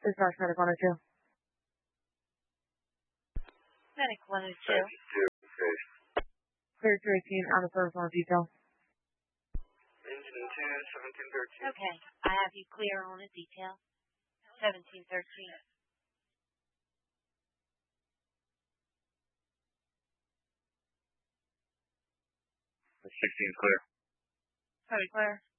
This is North Medic 102. Medic 102. Clear to 18 on the first one detail. Engine 2, 1713. Okay, I have you clear on a detail. 1713. 16 clear. Clear.